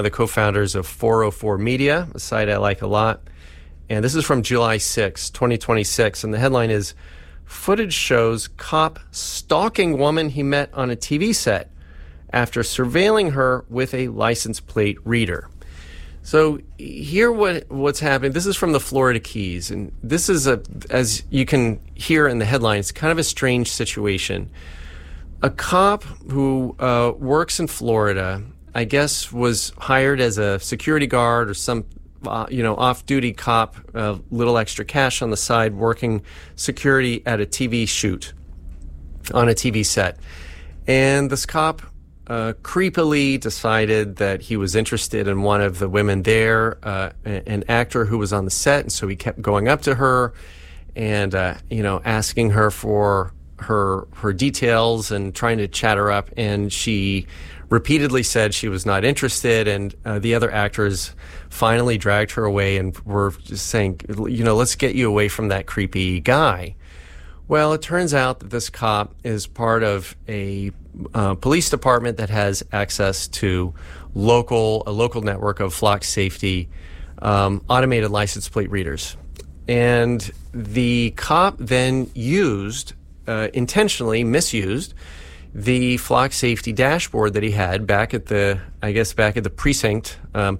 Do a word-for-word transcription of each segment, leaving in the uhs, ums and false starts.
the co-founders of four oh four Media, a site I like a lot. And this is from July sixth, twenty twenty-six. And the headline is, "Footage shows cop stalking woman he met on a T V set after surveilling her with a license plate reader." So here what what's happening. This is from the Florida Keys. And this is, a, as you can hear in the headline, it's kind of a strange situation. A cop who uh, works in Florida, I guess, was hired as a security guard or some Uh, you know, off-duty cop, a uh, little extra cash on the side, working security at a T V shoot on a T V set. And this cop uh, creepily decided that he was interested in one of the women there, uh, an actor who was on the set, and so he kept going up to her and, uh, you know, asking her for her her details and trying to chat her up, and she repeatedly said she was not interested, and uh, the other actors finally dragged her away and were just saying, you know, let's get you away from that creepy guy. Well, it turns out that this cop is part of a uh, police department that has access to local a local network of Flock Safety um, automated license plate readers. And the cop then used, uh, intentionally misused, the Flock Safety dashboard that he had back at the, I guess, back at the precinct um,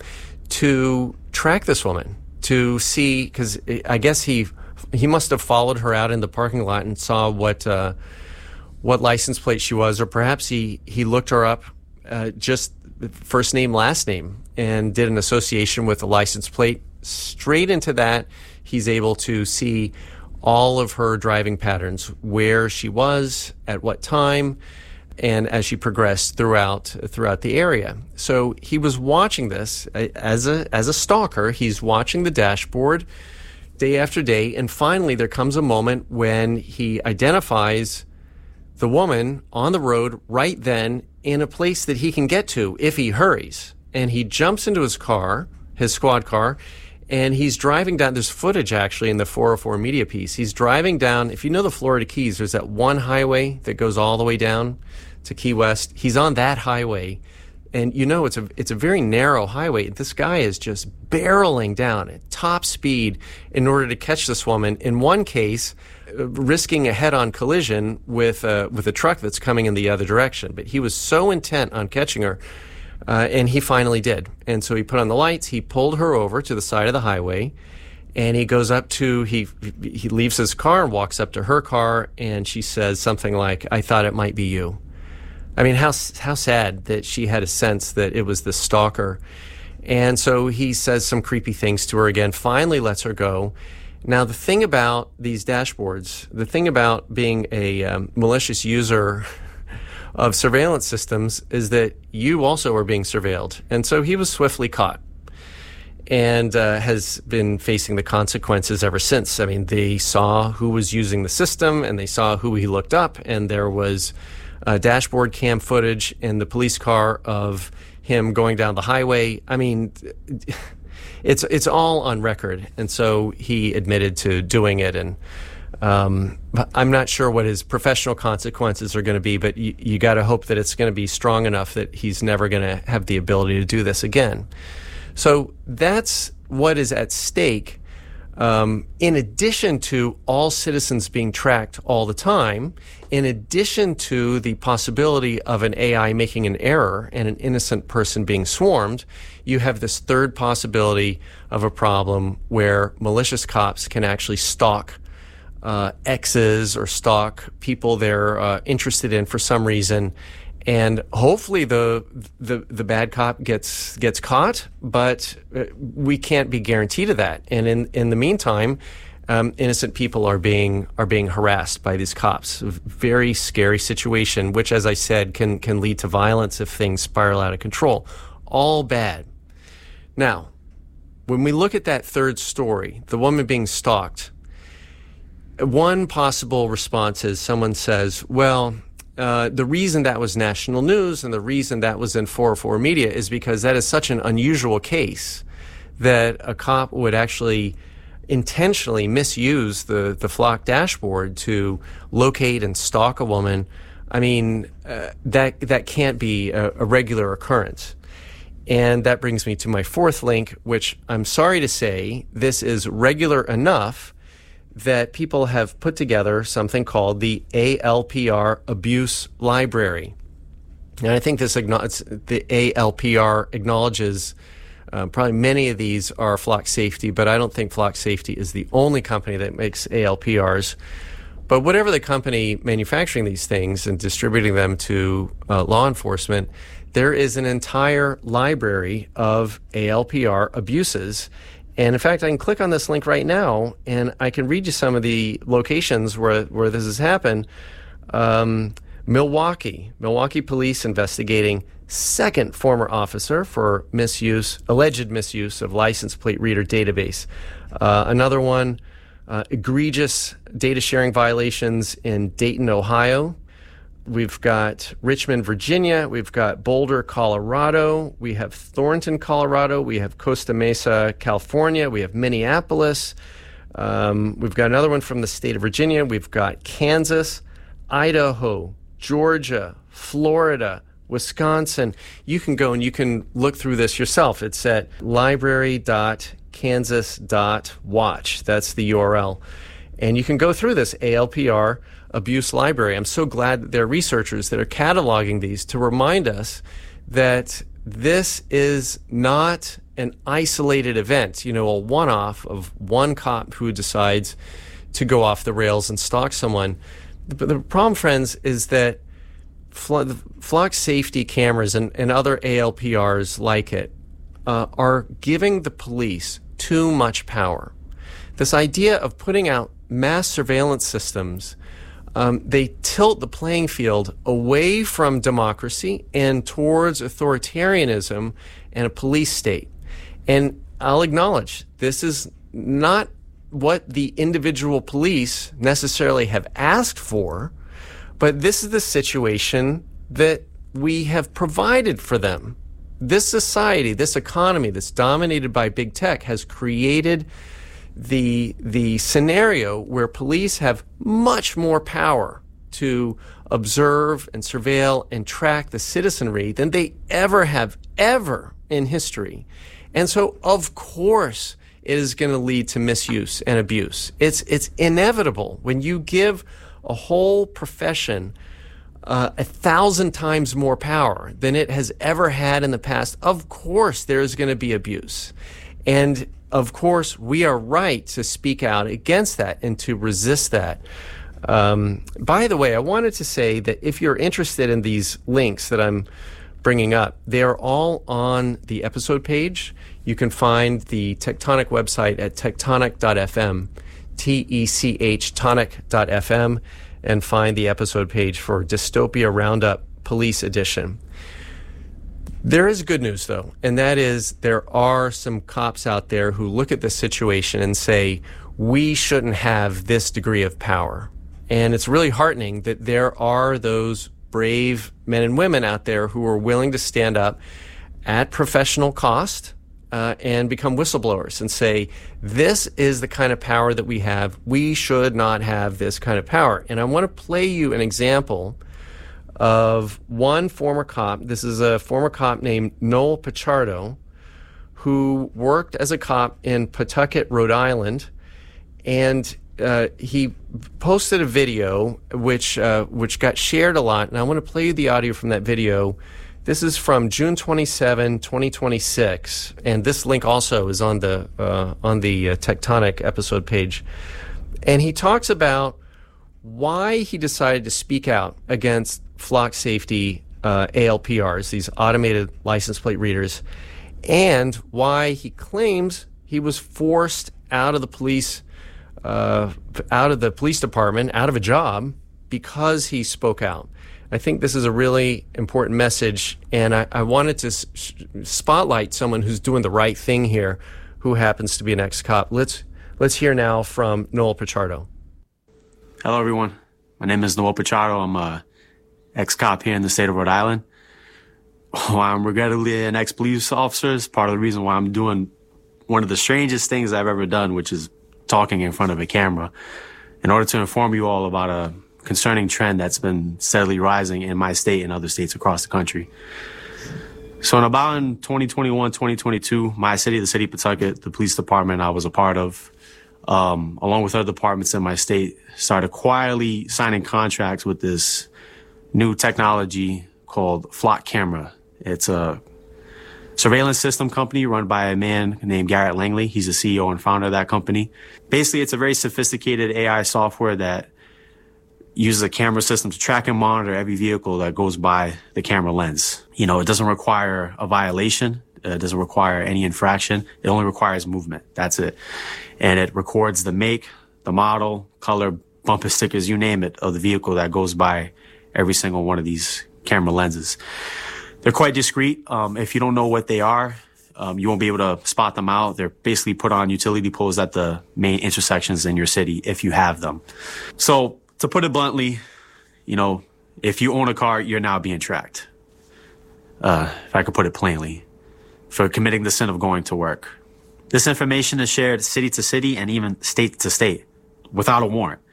to track this woman, to see, because I guess he he must have followed her out in the parking lot and saw what uh, what license plate she was, or perhaps he, he looked her up, uh, just first name, last name, and did an association with the license plate. Straight into that, he's able to see all of her driving patterns, where she was, at what time, and as she progressed throughout throughout the area. So he was watching this as a as a stalker. He's watching the dashboard day after day, and finally there comes a moment when he identifies the woman on the road right then in a place that he can get to if he hurries. And he jumps into his car, his squad car, and he's driving down. There's footage actually in the four oh four Media piece. He's driving down. If you know the Florida Keys, there's that one highway that goes all the way down to Key West. He's on that highway, and you know it's a it's a very narrow highway. This guy is just barreling down at top speed in order to catch this woman. In one case, uh, risking a head-on collision with uh, with a truck that's coming in the other direction. But he was so intent on catching her. Uh, and he finally did. And so he put on the lights, he pulled her over to the side of the highway, and he goes up to, he he leaves his car and walks up to her car, and she says something like, "I thought it might be you." I mean, how how sad that she had a sense that it was the stalker. And so he says some creepy things to her again, finally lets her go. Now, the thing about these dashboards, the thing about being a um, malicious user of surveillance systems is that you also are being surveilled. And so he was swiftly caught and uh, has been facing the consequences ever since. I mean, they saw who was using the system, and they saw who he looked up, and there was uh, dashboard cam footage in the police car of him going down the highway. I mean, it's it's all on record. And so he admitted to doing it, and Um, I'm not sure what his professional consequences are going to be, but you, you got to hope that it's going to be strong enough that he's never going to have the ability to do this again. So that's what is at stake. Um, in addition to all citizens being tracked all the time, in addition to the possibility of an A I making an error and an innocent person being swarmed, you have this third possibility of a problem where malicious cops can actually stalk Uh, exes or stalk people they're uh, interested in for some reason, and hopefully the the the bad cop gets gets caught, but uh, we can't be guaranteed of that. And in in the meantime, um, innocent people are being are being harassed by these cops. A very scary situation, which, as I said, can can lead to violence if things spiral out of control. All bad. Now, when we look at that third story, the woman being stalked, one possible response is someone says, well, uh, the reason that was national news and the reason that was in four oh four Media is because that is such an unusual case that a cop would actually intentionally misuse the, the Flock dashboard to locate and stalk a woman. I mean, uh, that that can't be a, a regular occurrence. And that brings me to my fourth link, which I'm sorry to say, this is regular enough that people have put together something called the A L P R Abuse Library. And I think this the A L P R acknowledges uh, probably many of these are Flock Safety, but I don't think Flock Safety is the only company that makes A L P Rs. But whatever the company manufacturing these things and distributing them to uh, law enforcement, there is an entire library of A L P R abuses. And in fact, I can click on this link right now, and I can read you some of the locations where, where this has happened. Um, Milwaukee, Milwaukee police investigating second former officer for misuse, alleged misuse of license plate reader database. Uh, another one, uh, egregious data sharing violations in Dayton, Ohio. We've got Richmond, Virginia. We've got Boulder, Colorado. We have Thornton, Colorado. We have Costa Mesa, California. We have Minneapolis. Um, we've got another one from the state of Virginia. We've got Kansas, Idaho, Georgia, Florida, Wisconsin. You can go and you can look through this yourself. It's at library dot kansas dot watch. That's the U R L. And you can go through this A L P R abuse library. I'm so glad that there are researchers that are cataloging these to remind us that this is not an isolated event, you know, a one-off of one cop who decides to go off the rails and stalk someone. But the problem, friends, is that Flock Safety cameras and, and other A L P Rs like it uh, are giving the police too much power. This idea of putting out mass surveillance systems, um, they tilt the playing field away from democracy and towards authoritarianism and a police state. And I'll acknowledge this is not what the individual police necessarily have asked for, but this is the situation that we have provided for them. This society, this economy that's dominated by big tech has created the the scenario where police have much more power to observe and surveil and track the citizenry than they ever have ever in history. And so, of course, it is going to lead to misuse and abuse. It's it's inevitable when you give a whole profession uh, a thousand times more power than it has ever had in the past. Of course, there is going to be abuse. And of course, we are right to speak out against that and to resist that. Um, by the way, I wanted to say that if you're interested in these links that I'm bringing up, they are all on the episode page. You can find the Tectonic website at tectonic dot f m, T E C H tonic dot f m, and find the episode page for Dystopia Roundup Police Edition. There is good news, though, and that is there are some cops out there who look at this situation and say, we shouldn't have this degree of power. And it's really heartening that there are those brave men and women out there who are willing to stand up at professional cost uh, and become whistleblowers and say, this is the kind of power that we have. We should not have this kind of power. And I want to play you an example of one former cop. This is a former cop named Noel Pichardo, who worked as a cop in Pawtucket, Rhode Island, and uh, he posted a video which uh, which got shared a lot, and I want to play you the audio from that video. This is from June twenty-seventh, twenty twenty-six, and this link also is on the uh, on the uh, Tectonic episode page. And he talks about why he decided to speak out against Flock Safety uh, A L P Rs, these automated license plate readers, and why he claims he was forced out of the police, uh, out of the police department, out of a job because he spoke out. I think this is a really important message, and I, I wanted to s- spotlight someone who's doing the right thing here, who happens to be an ex-cop. Let's let's hear now from Noel Pichardo. Hello, everyone. My name is Noel Pichardo. I'm a ex-cop here in the state of Rhode Island. Well, I'm regrettably an ex-police officer. It's part of the reason why I'm doing one of the strangest things I've ever done, which is talking in front of a camera, in order to inform you all about a concerning trend that's been steadily rising in my state and other states across the country. So in about in twenty twenty-one, twenty twenty-two, my city, the city of Pawtucket, the police department I was a part of, um, along with other departments in my state, started quietly signing contracts with this new technology called Flock Camera. It's a surveillance system company run by a man named Garrett Langley. He's the C E O and founder of that company. Basically, it's a very sophisticated A I software that uses a camera system to track and monitor every vehicle that goes by the camera lens. You know, it doesn't require a violation. It doesn't require any infraction. It only requires movement. That's it. And it records the make, the model, color, bumper stickers, you name it, of the vehicle that goes by every single one of these camera lenses. They're quite discreet. Um, if you don't know what they are, um, you won't be able to spot them out. They're basically put on utility poles at the main intersections in your city if you have them. So, to put it bluntly, you know, if you own a car, you're now being tracked. Uh, if I could put it plainly, for committing the sin of going to work. This information is shared city to city and even state to state without a warrant.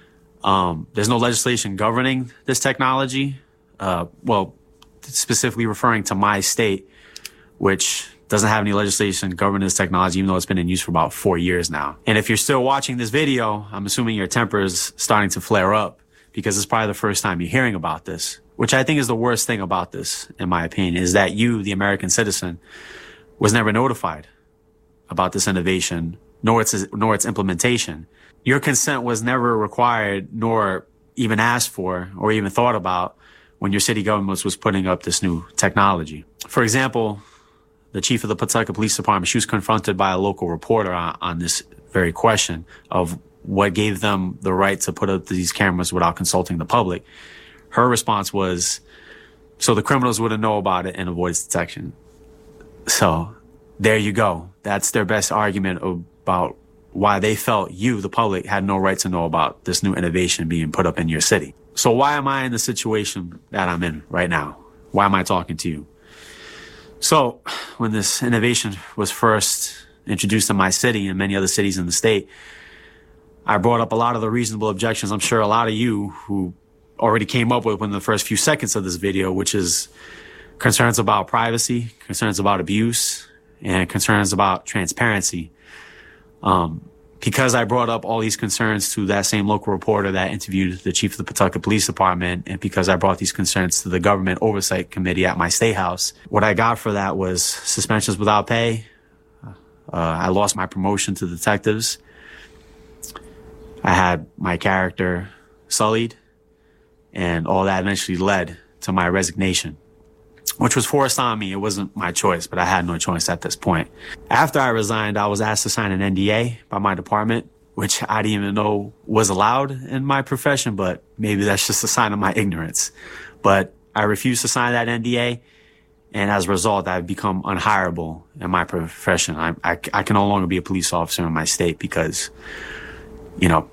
Um, there's no legislation governing this technology. Uh, well, specifically referring to my state, which doesn't have any legislation governing this technology, even though it's been in use for about four years now. And if you're still watching this video, I'm assuming your temper is starting to flare up because it's probably the first time you're hearing about this, which I think is the worst thing about this, in my opinion, is that you, the American citizen, was never notified about this innovation, nor its, nor its implementation. Your consent was never required, nor even asked for, or even thought about when your city government was putting up this new technology. For example, the chief of the Pawtucket Police Department, she was confronted by a local reporter on, on this very question of what gave them the right to put up these cameras without consulting the public. Her response was, so the criminals wouldn't know about it and avoid detection. So there you go. That's their best argument about why they felt you, the public, had no right to know about this new innovation being put up in your city. So why am I in the situation that I'm in right now? Why am I talking to you? So when this innovation was first introduced in my city and many other cities in the state, I brought up a lot of the reasonable objections I'm sure a lot of you who already came up with within the first few seconds of this video, which is concerns about privacy, concerns about abuse, and concerns about transparency. Um, because I brought up all these concerns to that same local reporter that interviewed the chief of the Pawtucket Police Department, and because I brought these concerns to the Government Oversight Committee at my state house, what I got for that was suspensions without pay. Uh, I lost my promotion to detectives. I had my character sullied, and all that eventually led to my resignation, which was forced on me. It wasn't my choice, but I had no choice at this point. After I resigned, I was asked to sign an N D A by my department, which I didn't even know was allowed in my profession, but maybe that's just a sign of my ignorance. But I refused to sign that N D A, and as a result, I've become unhireable in my profession. I, I, I can no longer be a police officer in my state because, you know,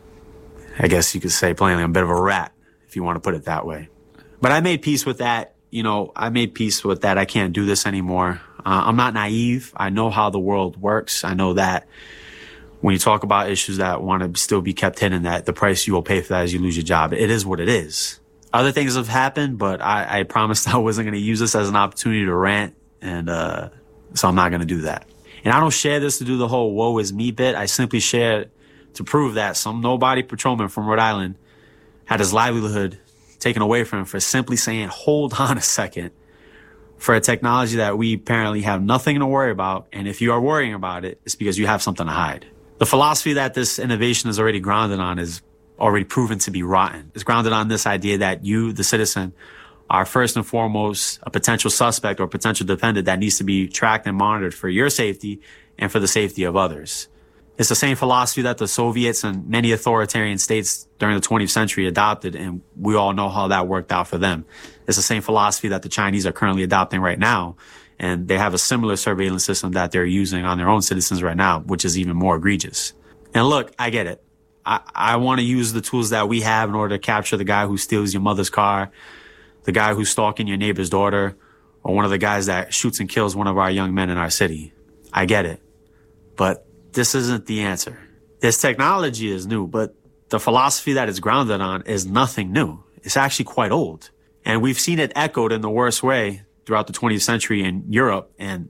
I guess you could say plainly I'm a bit of a rat, if you want to put it that way. But I made peace with that. You know, I made peace with that. I can't do this anymore. Uh, I'm not naive. I know how the world works. I know that when you talk about issues that want to still be kept hidden, that the price you will pay for that is you lose your job. It is what it is. Other things have happened, but I, I promised I wasn't going to use this as an opportunity to rant, and uh, so I'm not going to do that. And I don't share this to do the whole woe is me bit. I simply share it to prove that some nobody patrolman from Rhode Island had his livelihood taken away from him for simply saying, hold on a second, for a technology that we apparently have nothing to worry about. And if you are worrying about it, it's because you have something to hide. The philosophy that this innovation is already grounded on is already proven to be rotten. It's grounded on this idea that you, the citizen, are first and foremost a potential suspect or potential defendant that needs to be tracked and monitored for your safety and for the safety of others. It's the same philosophy that the Soviets and many authoritarian states during the twentieth century adopted, and we all know how that worked out for them. It's the same philosophy that the Chinese are currently adopting right now, and they have a similar surveillance system that they're using on their own citizens right now, which is even more egregious. And look, I get it. I, I want to use the tools that we have in order to capture the guy who steals your mother's car, the guy who's stalking your neighbor's daughter, or one of the guys that shoots and kills one of our young men in our city. I get it. But this isn't the answer. This technology is new, but the philosophy that it's grounded on is nothing new. It's actually quite old. And we've seen it echoed in the worst way throughout the twentieth century in Europe, and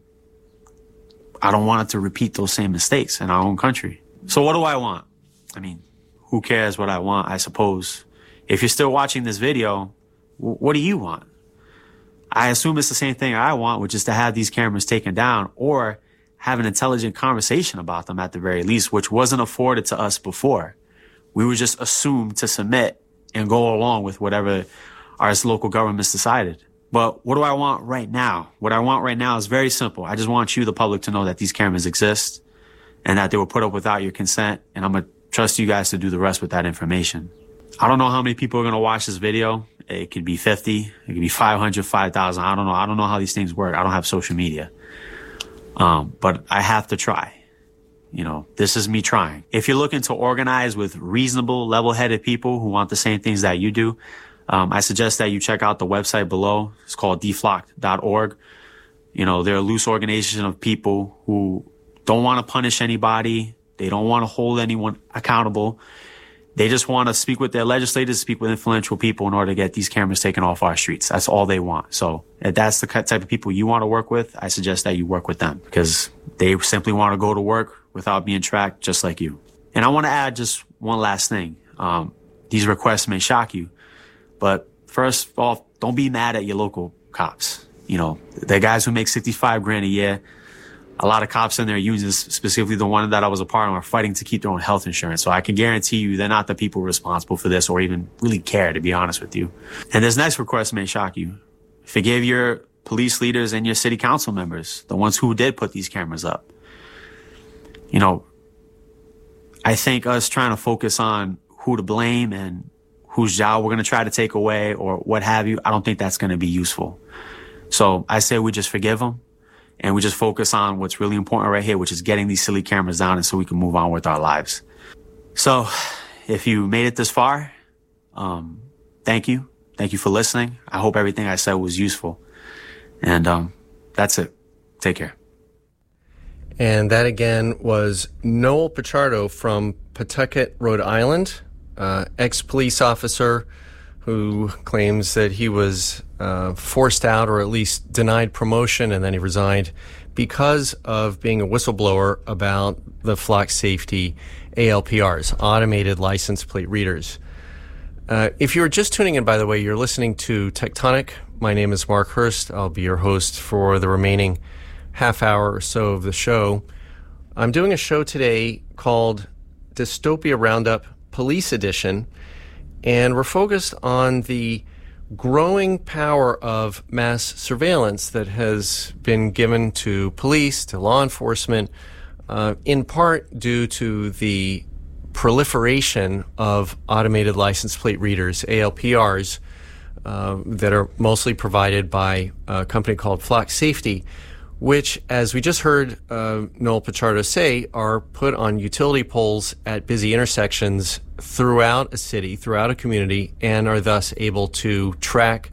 I don't want it to repeat those same mistakes in our own country. So what do I want? I mean, who cares what I want, I suppose. If you're still watching this video, w- what do you want? I assume it's the same thing I want, which is to have these cameras taken down or have an intelligent conversation about them at the very least, which wasn't afforded to us before. We were just assumed to submit and go along with whatever our local governments decided. But what do I want right now? What I want right now is very simple. I just want you, the public, to know that these cameras exist and that they were put up without your consent. And I'm going to trust you guys to do the rest with that information. I don't know how many people are going to watch this video. It could be fifty. It could be five hundred, five thousand. I don't know. I don't know how these things work. I don't have social media. Um, but I have to try. You know, this is me trying. If you're looking to organize with reasonable, level-headed people who want the same things that you do, um, I suggest that you check out the website below. It's called d flock dot org. You know, they're a loose organization of people who don't want to punish anybody. They don't want to hold anyone accountable. They just want to speak with their legislators, speak with influential people in order to get these cameras taken off our streets. That's all they want. So if that's the type of people you want to work with, I suggest that you work with them because they simply want to go to work without being tracked just like you. And I want to add just one last thing. Um, these requests may shock you, but first of all, don't be mad at your local cops. You know, they're guys who make sixty-five grand a year. A lot of cops in their unions, specifically the one that I was a part of, are fighting to keep their own health insurance. So I can guarantee you they're not the people responsible for this or even really care, to be honest with you. And this next request may shock you. Forgive your police leaders and your city council members, the ones who did put these cameras up. You know, I think us trying to focus on who to blame and whose job we're going to try to take away or what have you, I don't think that's going to be useful. So I say we just forgive them. And we just focus on what's really important right here, which is getting these silly cameras down and so we can move on with our lives. So if you made it this far, um, thank you. Thank you for listening. I hope everything I said was useful. And um, that's it. Take care. And that again was Noel Pichardo from Pawtucket, Rhode Island, uh, ex-police officer who claims that he was uh, forced out or at least denied promotion and then he resigned because of being a whistleblower about the Flock Safety A L P Rs, automated license plate readers. Uh, if you're just tuning in, by the way, you're listening to Tectonic. My name is Mark Hurst. I'll be your host for the remaining half hour or so of the show. I'm doing a show today called Dystopia Roundup Police Edition, and we're focused on the growing power of mass surveillance that has been given to police, to law enforcement, uh, in part due to the proliferation of automated license plate readers, A L P Rs, uh, that are mostly provided by a company called Flock Safety, which, as we just heard uh, Noel Pichardo say, are put on utility poles at busy intersections throughout a city, throughout a community, and are thus able to track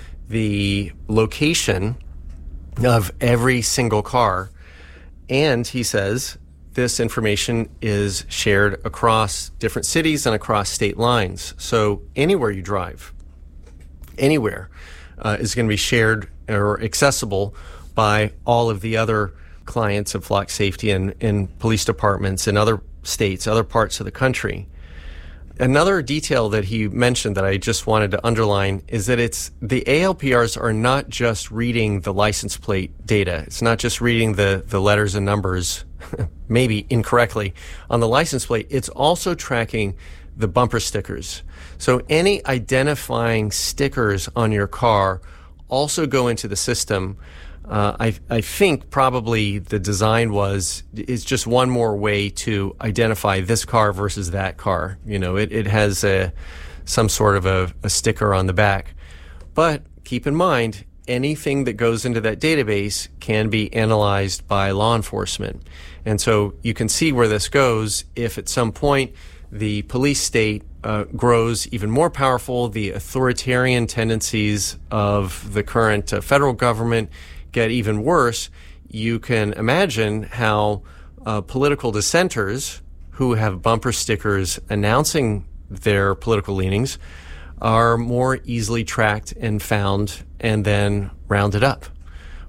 the location of every single car. And he says this information is shared across different cities and across state lines. So anywhere you drive, anywhere, uh, is going to be shared or accessible by all of the other clients of Flock Safety and in police departments in other states, other parts of the country. Another detail that he mentioned that I just wanted to underline is that it's the A L P Rs are not just reading the license plate data. It's not just reading the, the letters and numbers, maybe incorrectly, on the license plate. It's also tracking the bumper stickers. So any identifying stickers on your car also go into the system. Uh, I, I think probably the design was, is just one more way to identify this car versus that car. You know, it, it has a, some sort of a, a sticker on the back. But keep in mind, anything that goes into that database can be analyzed by law enforcement. And so you can see where this goes if at some point the police state uh, grows even more powerful, the authoritarian tendencies of the current uh, federal government get even worse. You can imagine how uh, political dissenters who have bumper stickers announcing their political leanings are more easily tracked and found and then rounded up.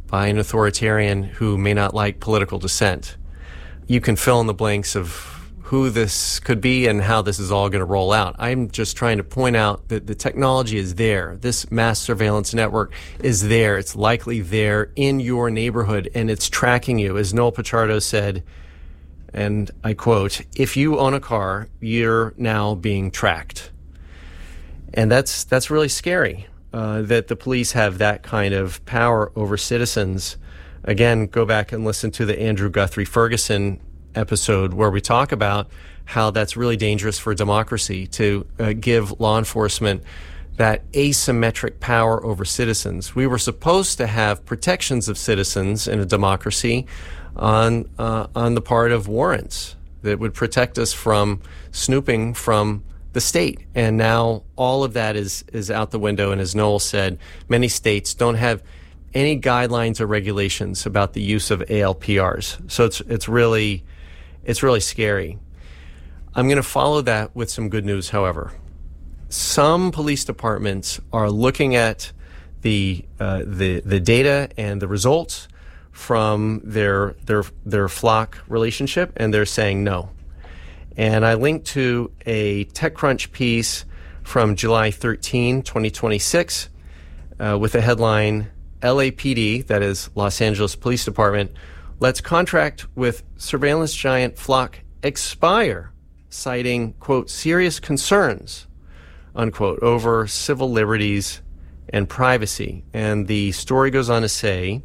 by an authoritarian who may not like political dissent. You can fill in the blanks of who this could be and how this is all going to roll out. I'm just trying to point out that the technology is there. This mass surveillance network is there. It's likely there in your neighborhood, and it's tracking you. As Noel Picciardo said, and I quote, "If you own a car, you're now being tracked." And that's that's really scary, uh, that the police have that kind of power over citizens. Again, go back and listen to the Andrew Guthrie Ferguson episode where we talk about how that's really dangerous for democracy to uh, give law enforcement that asymmetric power over citizens. We were supposed to have protections of citizens in a democracy on uh, on the part of warrants that would protect us from snooping from the state. And now all of that is is out the window. And as Noel said, many states don't have any guidelines or regulations about the use of A L P Rs. So it's it's really It's really scary. I'm going to follow that with some good news, however. Some police departments are looking at the uh, the the data and the results from their their their Flock relationship, and they're saying no. And I linked to a TechCrunch piece from July thirteenth, twenty twenty-six, uh, with the headline, L A P D, that is Los Angeles Police Department, lets contract with surveillance giant Flock expire, citing, quote, serious concerns, unquote, over civil liberties and privacy. And the story goes on to say,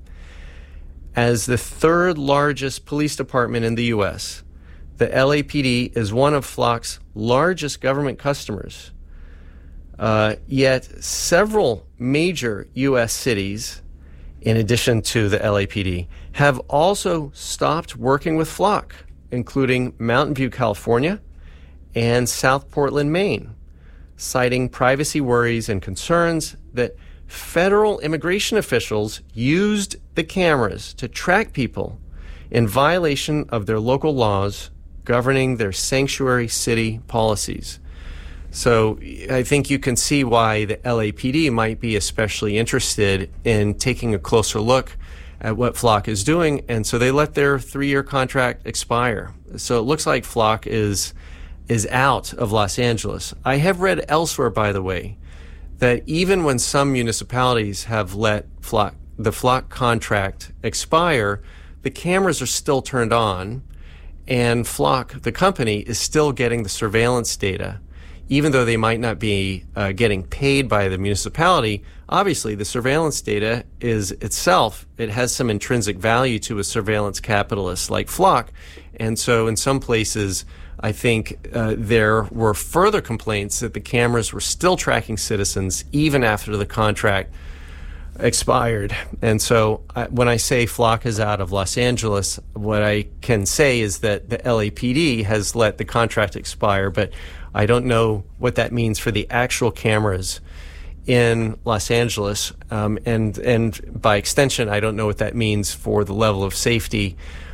as the third largest police department in the U S, the L A P D is one of Flock's largest government customers. Uh, yet several major U S cities, in addition to the L A P D, have also stopped working with Flock, including Mountain View, California, and South Portland, Maine, citing privacy worries and concerns that federal immigration officials used the cameras to track people in violation of their local laws governing their sanctuary city policies. So I think you can see why the L A P D might be especially interested in taking a closer look at what Flock is doing, and so they let their three-year contract expire. So it looks like Flock is is out of Los Angeles. I have read elsewhere, by the way, that even when some municipalities have let Flock, the Flock contract expire, the cameras are still turned on, and Flock, the company, is still getting the surveillance data. Even though they might not be uh, getting paid by the municipality, obviously the surveillance data is itself, it has some intrinsic value to a surveillance capitalist like Flock. And so in some places, I think uh, there were further complaints that the cameras were still tracking citizens even after the contract expired. And so I, when I say Flock is out of Los Angeles, what I can say is that the L A P D has let the contract expire, but I don't know what that means for the actual cameras in Los Angeles. Um, and, and by extension, I don't know what that means for the level of safety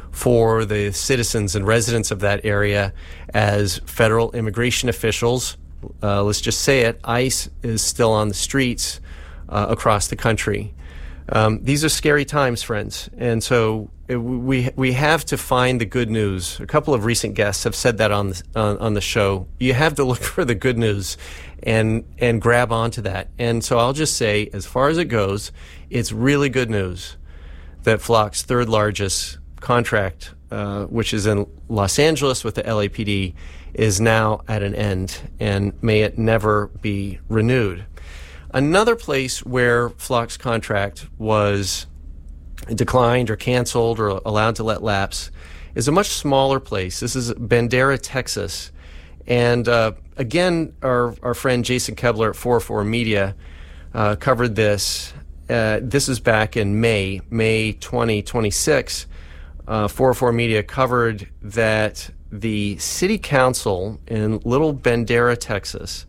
for the citizens and residents of that area as federal immigration officials, uh, let's just say it, ICE is still on the streets uh, across the country. Um, these are scary times, friends. And so it, we we have to find the good news. A couple of recent guests have said that on the, on, on the show. You have to look for the good news and and grab onto that. And so I'll just say, as far as it goes, it's really good news that Flock's third largest contract, uh, which is in Los Angeles with the L A P D, is now at an end, and may it never be renewed. Another place where Flock's contract was declined or canceled or allowed to let lapse is a much smaller place. This is Bandera, Texas. And uh, again, our, our friend Jason Kebler at four oh four Media uh, covered this. Uh, this is back in May, May twenty twenty-six. Uh, four oh four Media covered that the city council in Little Bandera, Texas,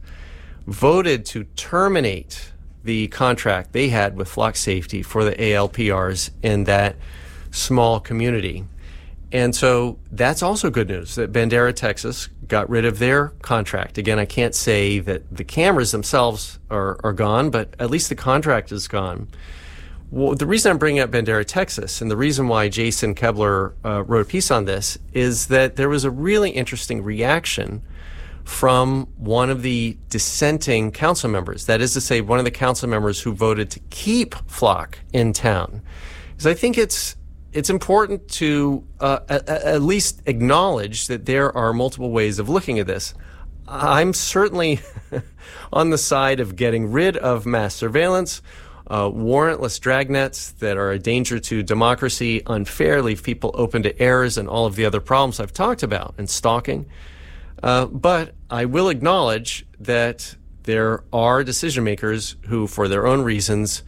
voted to terminate the contract they had with Flock Safety for the A L P Rs in that small community. And so that's also good news that Bandera, Texas got rid of their contract. Again, I can't say that the cameras themselves are, are gone, but at least the contract is gone. Well, the reason I'm bringing up Bandera, Texas, and the reason why Jason Kebler uh, wrote a piece on this is that there was a really interesting reaction from one of the dissenting council members. That is to say, one of the council members who voted to keep Flock in town. Because I think it's it's important to uh, at, at least acknowledge that there are multiple ways of looking at this. I'm certainly on the side of getting rid of mass surveillance, uh, warrantless dragnets that are a danger to democracy, unfair, leave people open to errors and all of the other problems I've talked about, and stalking. Uh, but I will acknowledge that there are decision makers who, for their own reasons,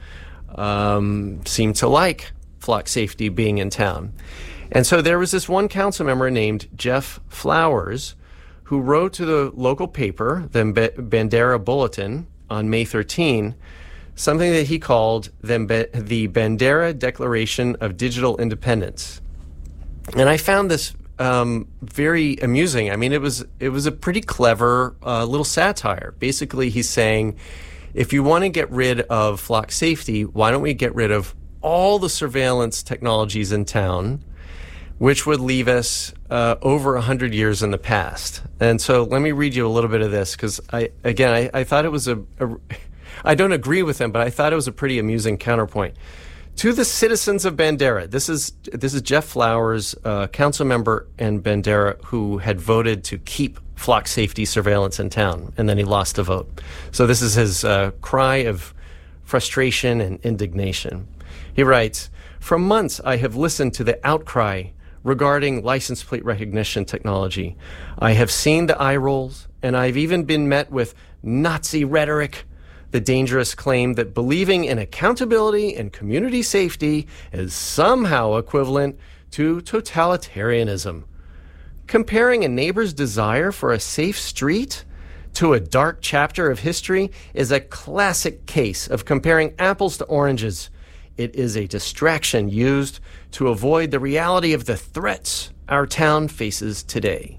um, seem to like Flock safety being in town. And so there was this one council member named Jeff Flowers who wrote to the local paper, the Bandera Bulletin, on May thirteenth, something that he called the Bandera Declaration of Digital Independence. And I found this um, very amusing. I mean, it was it was a pretty clever uh, little satire. Basically, he's saying, if you want to get rid of Flock safety, why don't we get rid of all the surveillance technologies in town, which would leave us uh, over one hundred years in the past. And so let me read you a little bit of this, because, I again, I, I thought it was a, a... I don't agree with him, but I thought it was a pretty amusing counterpoint. To the citizens of Bandera, this is this is Jeff Flowers, uh, council member in Bandera, who had voted to keep Flock safety surveillance in town, and then he lost the vote. So this is his uh, cry of frustration and indignation. He writes, "For months I have listened to the outcry regarding license plate recognition technology. I have seen the eye rolls, and I've even been met with Nazi rhetoric, the dangerous claim that believing in accountability and community safety is somehow equivalent to totalitarianism. Comparing a neighbor's desire for a safe street to a dark chapter of history is a classic case of comparing apples to oranges. It is a distraction used to avoid the reality of the threats our town faces today."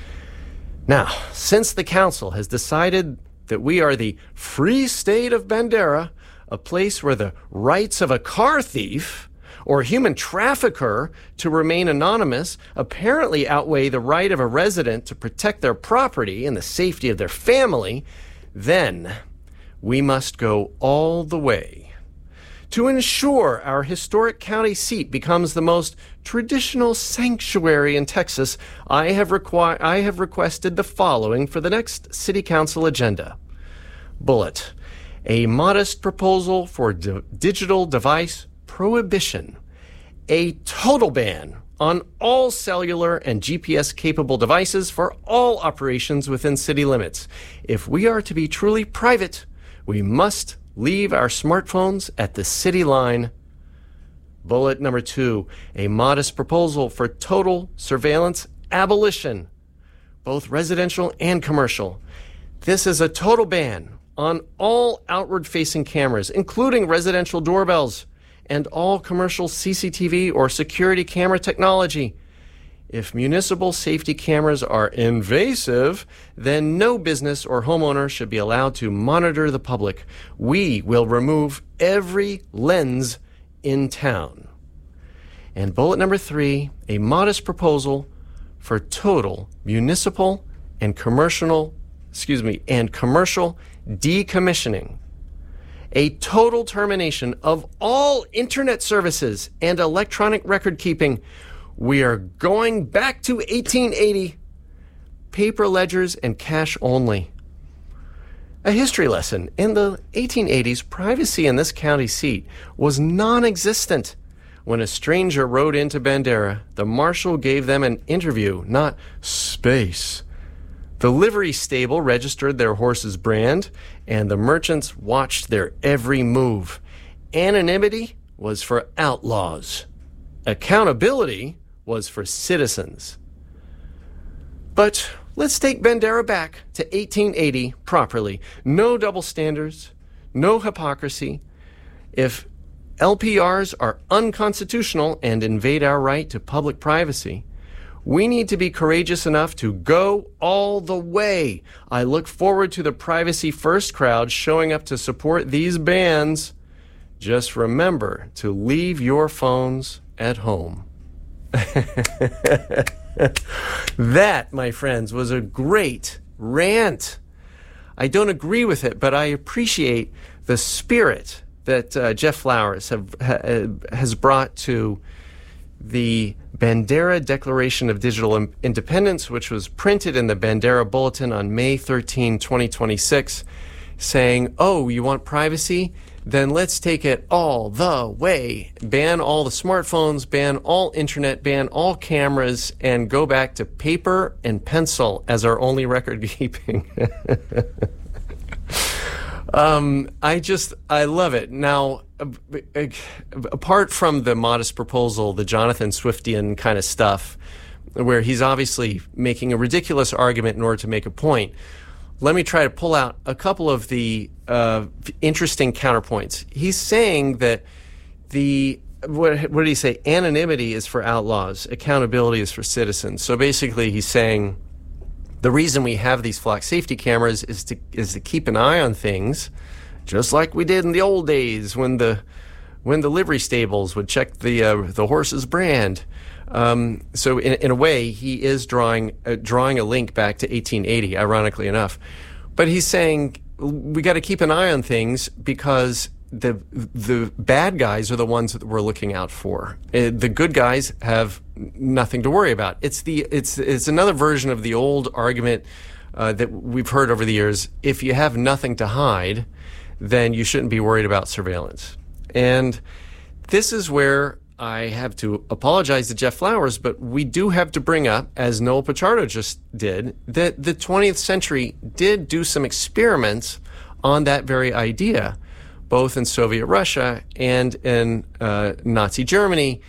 Now, since the council has decided that we are the free state of Bandera, a place where the rights of a car thief or human trafficker to remain anonymous apparently outweigh the right of a resident to protect their property and the safety of their family, then we must go all the way. To ensure our historic county seat becomes the most traditional sanctuary in Texas, I have, requi- I have requested the following for the next City Council agenda. Bullet, a modest proposal for di- digital device prohibition, a total ban on all cellular and G P S-capable devices for all operations within city limits. If we are to be truly private, we must leave our smartphones at the city line. Bullet number two, a modest proposal for total surveillance abolition, both residential and commercial. This is a total ban on all outward-facing cameras, including residential doorbells, and all commercial C C T V or security camera technology. If municipal safety cameras are invasive, then no business or homeowner should be allowed to monitor the public. We will remove every lens in town. And bullet number three, a modest proposal for total municipal and commercial, excuse me, and commercial decommissioning. A total termination of all internet services and electronic record keeping. We are going back to eighteen eighty, paper ledgers and cash only. A history lesson. In the eighteen eighties, privacy in this county seat was non-existent. When a stranger rode into Bandera, the marshal gave them an interview, not space. The livery stable registered their horse's brand, and the merchants watched their every move. Anonymity was for outlaws. Accountability was for citizens. But let's take Bandera back to eighteen eighty properly. No double standards, no hypocrisy. If L P Rs are unconstitutional and invade our right to public privacy, we need to be courageous enough to go all the way. I look forward to the Privacy First crowd showing up to support these bans. just remember to leave your phones at home. That, my friends, was a great rant. I don't agree with it, but I appreciate the spirit that uh, Jeff Flowers have, ha, has brought to the Bandera Declaration of Digital Independence, which was printed in the Bandera Bulletin on May thirteenth, twenty twenty-six, saying, oh, you want privacy? Then let's take it all the way. Ban all the smartphones, ban all internet, ban all cameras, and go back to paper and pencil as our only record keeping. um, I just, I love it. Now, apart from the modest proposal, the Jonathan Swiftian kind of stuff, where he's obviously making a ridiculous argument in order to make a point, let me try to pull out a couple of the uh, interesting counterpoints. He's saying that the, what, what did he say? Anonymity is for outlaws. Accountability is for citizens. So basically he's saying the reason we have these flock safety cameras is to, is to keep an eye on things, just like we did in the old days when the, when the livery stables would check the, uh, the horse's brand. Um, so in, in a way, he is drawing uh, drawing a link back to eighteen eighty, ironically enough. But he's saying we got to keep an eye on things because the the bad guys are the ones that we're looking out for. Uh, the good guys have nothing to worry about. It's the it's it's another version of the old argument uh, that we've heard over the years. If you have nothing to hide, then you shouldn't be worried about surveillance. And this is where I have to apologize to Jeff Flowers, but we do have to bring up, as Noel Pichardo just did, that the twentieth century did do some experiments on that very idea, both in Soviet Russia and in uh, Nazi Germany,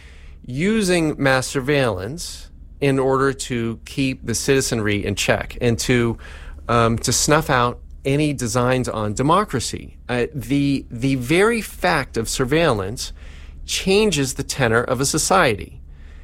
using mass surveillance in order to keep the citizenry in check and to um, to snuff out any designs on democracy. Uh, the the very fact of surveillance changes the tenor of a society.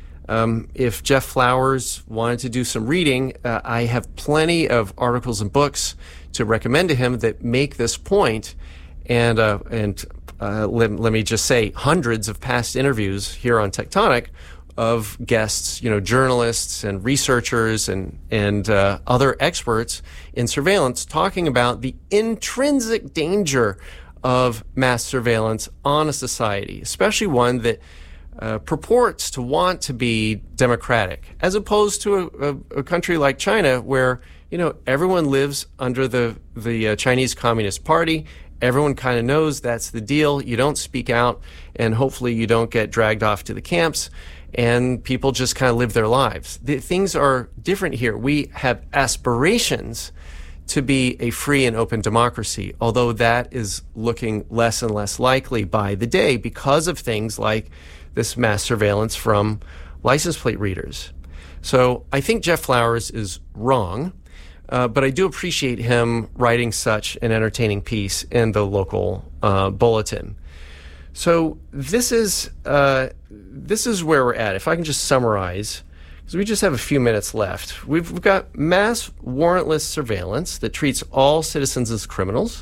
Um, if Jeff Flowers wanted to do some reading, uh, I have plenty of articles and books to recommend to him that make this point. And uh, and uh, let, let me just say, hundreds of past interviews here on Tectonic of guests, you know, journalists and researchers and and uh, other experts in surveillance talking about the intrinsic danger of mass surveillance on a society, especially one that uh, purports to want to be democratic, as opposed to a, a, a country like China, where, you know, everyone lives under the the uh, Chinese Communist Party. Everyone kind of knows that's the deal. You don't speak out, and hopefully you don't get dragged off to the camps, and people just kind of live their lives. The, things are different here. We have aspirations to be a free and open democracy, although that is looking less and less likely by the day because of things like this mass surveillance from license plate readers. So I think Jeff Flowers is wrong, uh, but I do appreciate him writing such an entertaining piece in the local uh, bulletin. So this is uh, this is where we're at. If I can just summarize, because we just have a few minutes left. We've, we've got mass warrantless surveillance that treats all citizens as criminals.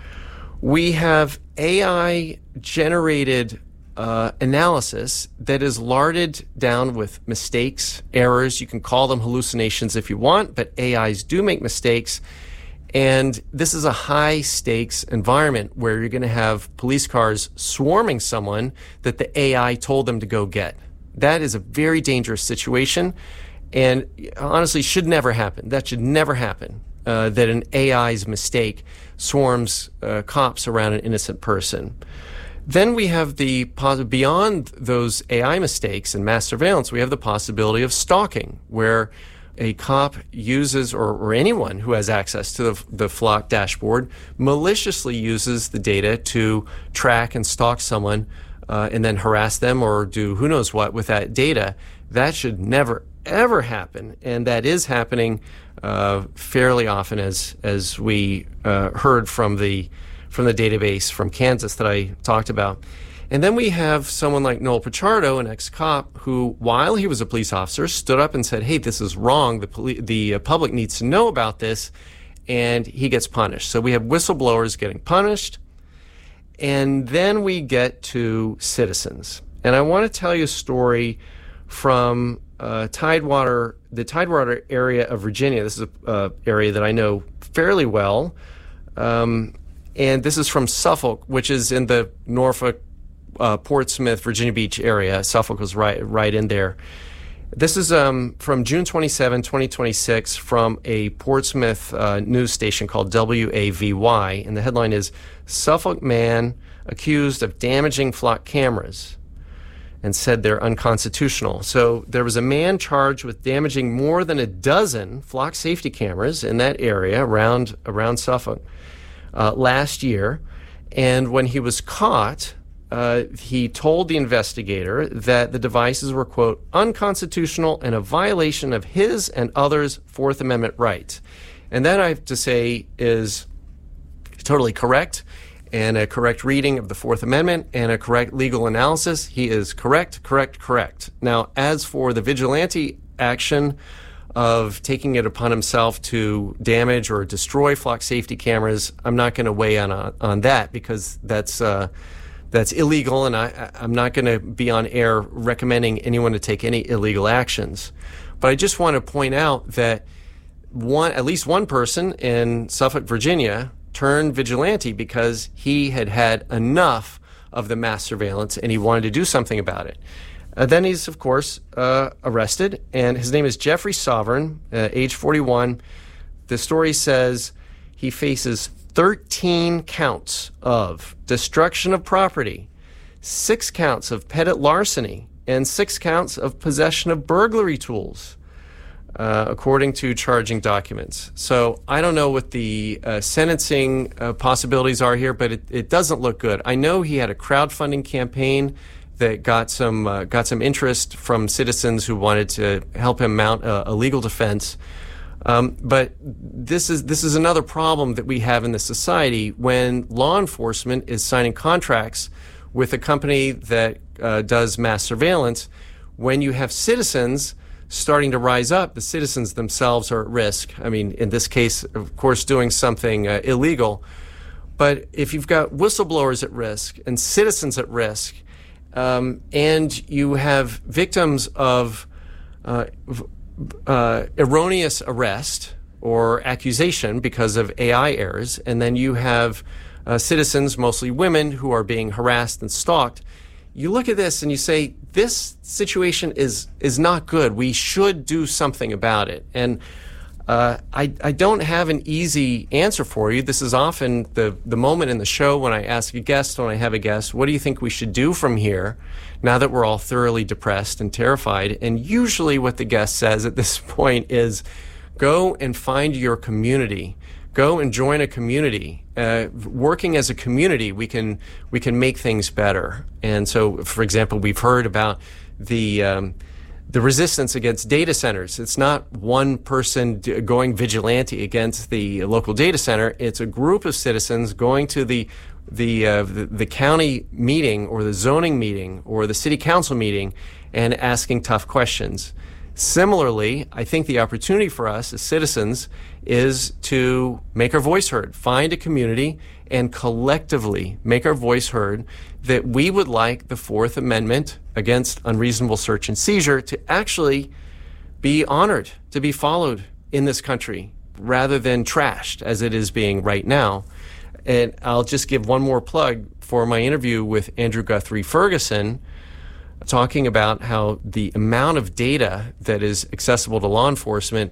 We have A I-generated uh, analysis that is larded down with mistakes, errors. You can call them hallucinations if you want, but A Is do make mistakes. And this is a high-stakes environment where you're going to have police cars swarming someone that the A I told them to go get. That is a very dangerous situation, and honestly should never happen. That should never happen, uh, that an A I's mistake swarms uh, cops around an innocent person. Then we have the, beyond those A I mistakes and mass surveillance, we have the possibility of stalking, where a cop uses, or, or anyone who has access to the, the flock dashboard, maliciously uses the data to track and stalk someone Uh, and then harass them or do who knows what with that data. That should never, ever happen. And that is happening uh, fairly often, as as we uh, heard from the from the database from Kansas that I talked about. And then we have someone like Noel Pichardo, an ex-cop, who, while he was a police officer, stood up and said, hey, this is wrong. The, poli- the uh, public needs to know about this. And he gets punished. So we have whistleblowers getting punished. and then we get to Citizens. And I want to tell you a story from uh, Tidewater, the Tidewater area of Virginia. This is an uh, area that I know fairly well. Um, and this is from Suffolk, which is in the Norfolk, uh, Portsmouth, Virginia Beach area. Suffolk was right, right in there. This is um, from June twenty-seventh, twenty twenty-six, from a Portsmouth uh, news station called W A V Y. And the headline is, Suffolk man accused of damaging flock cameras and said they're unconstitutional. So there was a man charged with damaging more than a dozen flock safety cameras in that area around, around Suffolk uh, last year. And when he was caught, Uh, he told the investigator that the devices were, quote, unconstitutional and a violation of his and others' Fourth Amendment rights. And that, I have to say, is totally correct, and a correct reading of the Fourth Amendment and a correct legal analysis. He is correct, correct, correct. Now, as for the vigilante action of taking it upon himself to damage or destroy flock safety cameras, I'm not going to weigh on, on on that, because that's uh, That's illegal, and I, I'm not going to be on air recommending anyone to take any illegal actions. But I just want to point out that one, at least one person in Suffolk, Virginia, turned vigilante because he had had enough of the mass surveillance and he wanted to do something about it. Uh, then he's, of course, uh, arrested, and his name is Jeffrey Sovereign, uh, age forty-one. The story says he faces thirteen counts of destruction of property, six counts of petty larceny, and six counts of possession of burglary tools, uh, according to charging documents. So I don't know what the uh, sentencing uh, possibilities are here, but it, it doesn't look good. I know he had a crowdfunding campaign that got some uh, got some interest from citizens who wanted to help him mount a, a legal defense. Um, but this is this is another problem that we have in this society when law enforcement is signing contracts with a company that uh, does mass surveillance. When you have citizens starting to rise up, the citizens themselves are at risk. I mean, in this case, of course, doing something uh, illegal. But if you've got whistleblowers at risk and citizens at risk, um, and you have victims of uh, Uh, erroneous arrest or accusation because of A I errors, and then you have uh, citizens, mostly women, who are being harassed and stalked, you look at this and you say, this situation is is not good. We should do something about it. And uh, I, I don't have an easy answer for you. This is often the, the moment in the show when I ask a guest, when I have a guest, what do you think we should do from here now that we're all thoroughly depressed and terrified? And usually what the guest says at this point is, go and find your community. Go and join a community. Uh, working as a community, we can we can make things better. And so, for example, we've heard about the um, the resistance against data centers. It's not one person d- going vigilante against the local data center. It's a group of citizens going to the the, uh, the the county meeting or the zoning meeting or the city council meeting and asking tough questions. Similarly, I think the opportunity for us as citizens is to make our voice heard, find a community, and collectively make our voice heard that we would like the Fourth Amendment against unreasonable search and seizure to actually be honored, to be followed in this country, rather than trashed as it is being right now. And I'll just give one more plug for my interview with Andrew Guthrie Ferguson, talking about how the amount of data that is accessible to law enforcement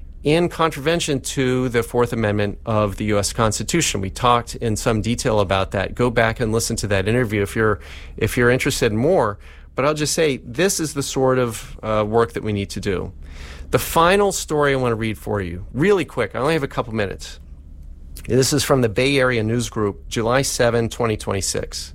in contravention to the Fourth Amendment of the U S Constitution. We talked in some detail about that. Go back and listen to that interview if you're if you're interested in more. But I'll just say this is the sort of uh, work that we need to do. The final story I want to read for you, really quick. I only have a couple minutes. This is from the Bay Area News Group, July seventh, twenty twenty-six.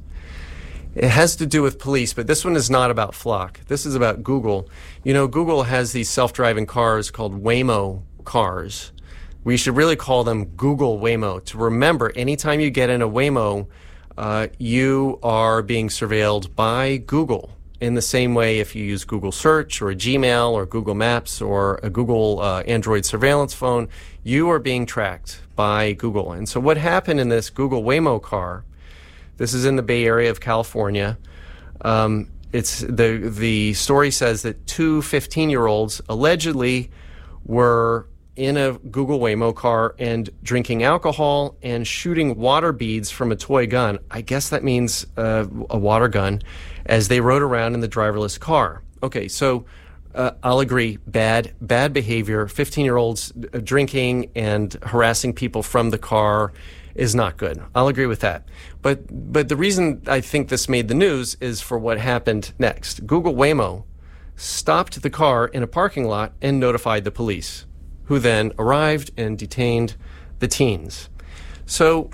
It has to do with police, but this one is not about Flock. This is about Google. You know, Google has these self-driving cars called Waymo cars. We should really call them Google Waymo. To remember, anytime you get in a Waymo, uh, you are being surveilled by Google. In the same way, if you use Google Search or Gmail or Google Maps or a Google uh, Android surveillance phone, you are being tracked by Google. And so what happened in this Google Waymo car, This is in the Bay Area of California. Um, it's the the story says that two fifteen-year-olds allegedly were in a Google Waymo car and drinking alcohol and shooting water beads from a toy gun. I guess that means uh, a water gun, as they rode around in the driverless car. Okay, so uh, I'll agree, bad, bad behavior. fifteen-year-olds drinking and harassing people from the car is not good. I'll agree with that. But but the reason I think this made the news is for what happened next. Google Waymo stopped the car in a parking lot and notified the police, who then arrived and detained the teens. So,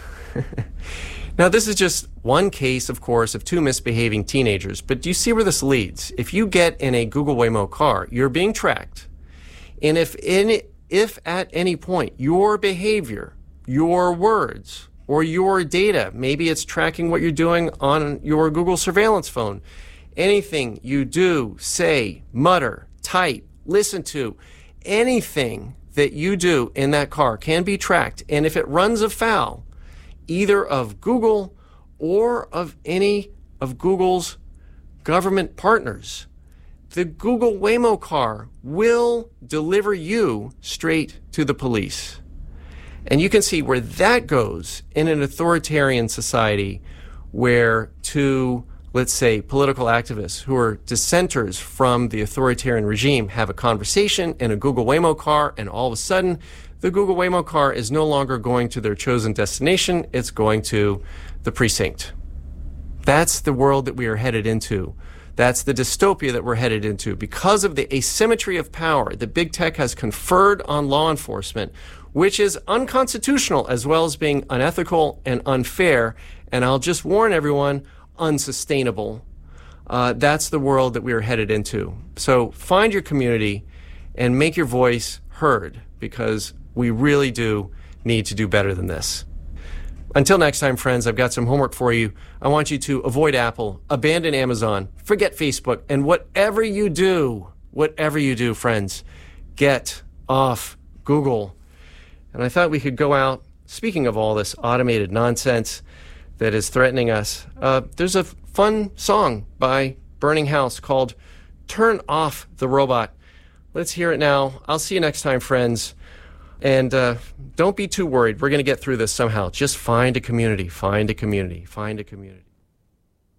now this is just one case, of course, of two misbehaving teenagers, but do you see where this leads? If you get in a Google Waymo car, you're being tracked, and if in, if at any point your behavior, your words, or your data, maybe it's tracking what you're doing on your Google surveillance phone, anything you do, say, mutter, type, listen to, anything that you do in that car can be tracked. And if it runs afoul either of Google or of any of Google's government partners, the Google Waymo car will deliver you straight to the police. And you can see where that goes in an authoritarian society where two, let's say, political activists who are dissenters from the authoritarian regime have a conversation in a Google Waymo car, and all of a sudden, the Google Waymo car is no longer going to their chosen destination, it's going to the precinct. That's the world that we are headed into. That's the dystopia that we're headed into. Because of the asymmetry of power that big tech has conferred on law enforcement, which is unconstitutional as well as being unethical and unfair, and I'll just warn everyone, unsustainable. Uh, that's the world that we are headed into. So find your community and make your voice heard, because we really do need to do better than this. Until next time, friends, I've got some homework for you. I want you to avoid Apple, abandon Amazon, forget Facebook, and whatever you do, whatever you do, friends, get off Google. And I thought we could go out, speaking of all this automated nonsense that is threatening us, uh, there's a fun song by Burning House called Turn Off the Robot. Let's hear it now. I'll see you next time, friends. And uh, don't be too worried. We're going to get through this somehow. Just find a community, find a community, find a community.